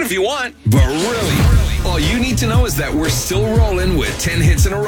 if you want. But really, all you need to know is that we're still rolling with 10 hits in a row.